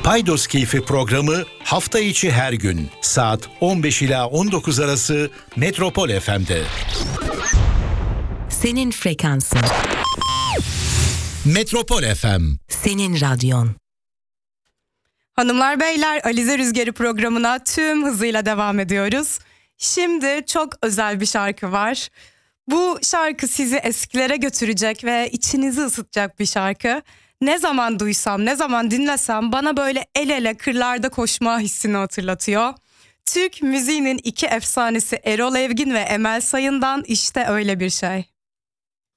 Paydos Keyfi programı hafta içi her gün saat 15 ila 19 arası Metropol FM'de. Senin frekansın. Metropol FM. Senin radyon. Hanımlar beyler, Alize Rüzgarı programına tüm hızıyla devam ediyoruz. Şimdi çok özel bir şarkı var. Bu şarkı sizi eskilere götürecek ve içinizi ısıtacak bir şarkı. Ne zaman duysam, ne zaman dinlesem bana böyle el ele kırlarda koşma hissini hatırlatıyor. Türk müziğinin iki efsanesi Erol Evgin ve Emel Sayın'dan işte öyle bir şey.